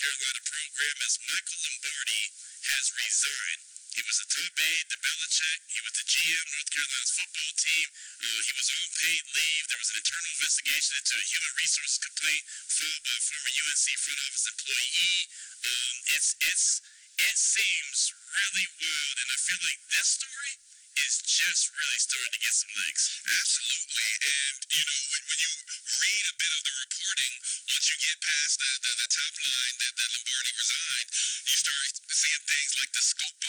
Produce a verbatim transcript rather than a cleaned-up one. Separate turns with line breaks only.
Carolina program as Michael Lombardi has resigned. He was a top aide to Belichick. He was the G M of North Carolina's football team. Uh, he was on paid leave. There was an internal investigation into a human resources complaint filed by a former U N C front office employee. Um, it's it's it seems really wild, and I feel like this story is just really starting to get some legs.
Absolutely, and you know when, when you read a bit of the reporting, once you get past that the, the top line that, that Lombardi resigned, you start seeing things like the scope